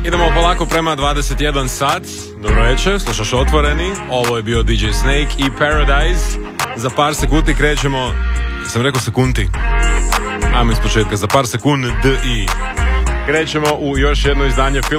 Idemo polako prema 21 sat. Dobro večer, slušaš Otvoreni. Ovo je bio DJ Snake i Paradise. Za par sekundi krećemo. Sam rekao sekundi. Ajmo iz početka. Za par sekundi krećemo u još jedno izdanje